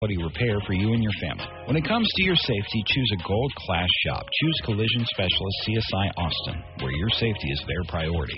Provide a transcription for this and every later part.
quality repair for you and your family. When it comes to your safety, choose a gold-class shop. Choose Collision Specialist CSI Austin, where your safety is their priority.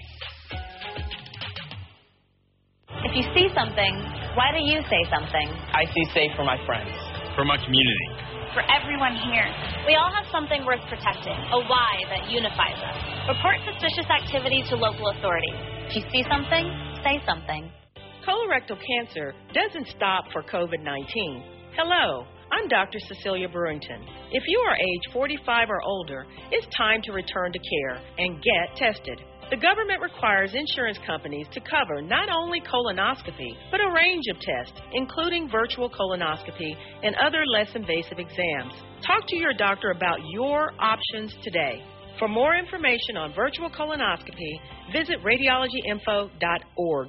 If you see something, why do you say something? I see safe for my friends. For my community. For everyone here. We all have something worth protecting, a why that unifies us. Report suspicious activity to local authorities. If you see something, say something. Colorectal cancer doesn't stop for COVID-19. Hello, I'm Dr. Cecilia Brewington. If you are age 45 or older, it's time to return to care and get tested. The government requires insurance companies to cover not only colonoscopy, but a range of tests, including virtual colonoscopy and other less invasive exams. Talk to your doctor about your options today. For more information on virtual colonoscopy, visit radiologyinfo.org.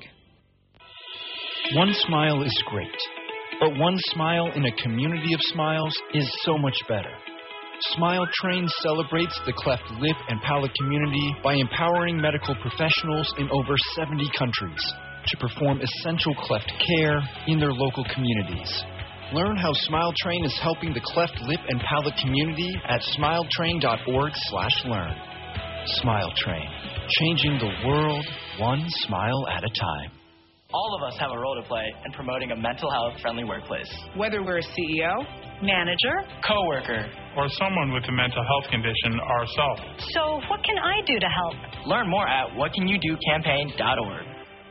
One smile is great, but one smile in a community of smiles is so much better. Smile Train celebrates the cleft lip and palate community by empowering medical professionals in over 70 countries to perform essential cleft care in their local communities. Learn how Smile Train is helping the cleft lip and palate community at smiletrain.org/learn. Smile Train, changing the world one smile at a time. All of us have a role to play in promoting a mental health-friendly workplace. Whether we're a CEO, manager, coworker, or someone with a mental health condition ourselves. So what can I do to help? Learn more at whatcanyoudocampaign.org.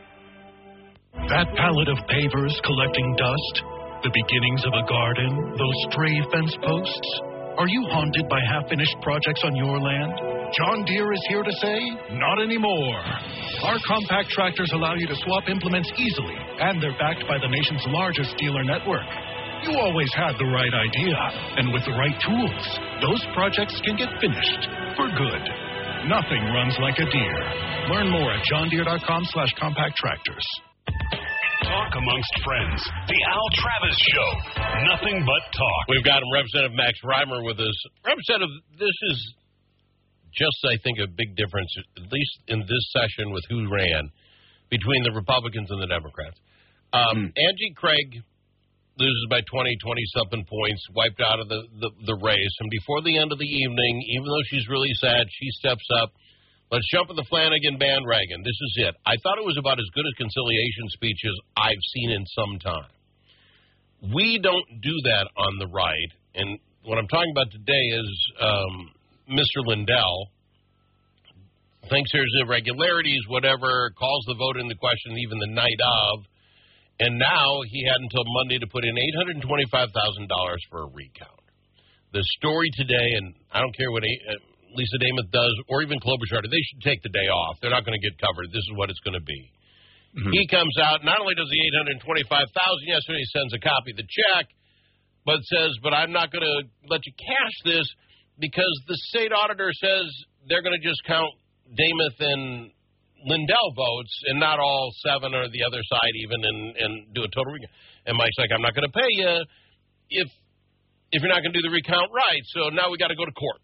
That pallet of pavers collecting dust, the beginnings of a garden, those stray fence posts. Are you haunted by half-finished projects on your land? John Deere is here to say, not anymore. Our compact tractors allow you to swap implements easily, and they're backed by the nation's largest dealer network. You always had the right idea, and with the right tools, those projects can get finished for good. Nothing runs like a Deere. Learn more at johndeere.com/compact tractors. Talk amongst friends. The Al Travis Show. Nothing but talk. We've got Representative Max Reimer with us. Representative, this is just, I think, a big difference, at least in this session with who ran, between the Republicans and the Democrats. Angie Craig loses by 20-something points, wiped out of the race. And before the end of the evening, even though she's really sad, she steps up. Let's jump in the Flanagan bandwagon. This is it. I thought it was about as good a conciliation speech as I've seen in some time. We don't do that on the right. And what I'm talking about today is Mr. Lindell thinks there's irregularities, whatever, calls the vote into question even the night of. And now he had until Monday to put in $825,000 for a recount. The story today, and I don't care what Lisa Dameth does, or even Klobuchar, they should take the day off. They're not going to get covered. This is what it's going to be. Mm-hmm. He comes out, not only does the $825,000 yesterday, he sends a copy of the check, but says, but I'm not going to let you cash this because the state auditor says they're going to just count Dameth and Lindell votes and not all seven or the other side even and do a total recount. And Mike's like, I'm not going to pay you if you're not going to do the recount right. So now we got to go to court.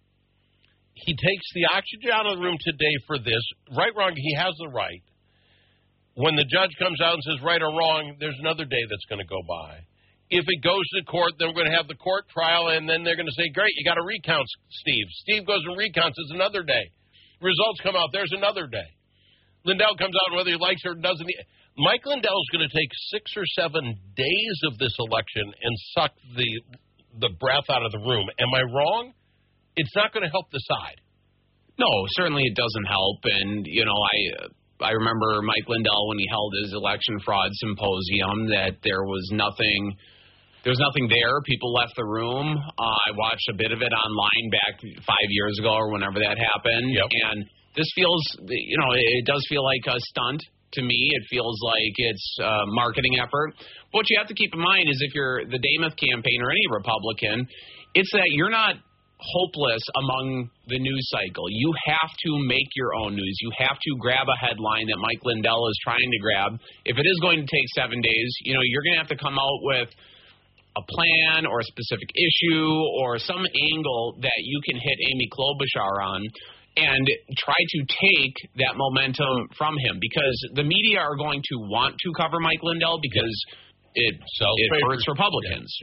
He takes the oxygen out of the room today for this. Right, wrong, he has the right. When the judge comes out and says right or wrong, there's another day that's going to go by. If it goes to court, then we're going to have the court trial, and then they're going to say, great, you got to recount, Steve. Steve goes and recounts. It's another day. Results come out. There's another day. Lindell comes out, whether he likes it or doesn't. Mike Lindell is going to take 6 or 7 days of this election and suck the breath out of the room. Am I wrong? It's not going to help the side. No, certainly it doesn't help. And, you know, I remember Mike Lindell when he held his election fraud symposium that there was nothing there. People left the room. I watched a bit of it online back 5 years ago or whenever that happened. Yep. And this feels, you know, it does feel like a stunt to me. It feels like it's a marketing effort. What you have to keep in mind is if you're the Dameth campaign or any Republican, it's that you're not hopeless among the news cycle. You have to make your own news. You have to grab a headline that Mike Lindell is trying to grab. If it is going to take 7 days, you know, you're going to have to come out with a plan or a specific issue or some angle that you can hit Amy Klobuchar on and try to take that momentum from him, because the media are going to want to cover Mike Lindell because it hurts Republicans,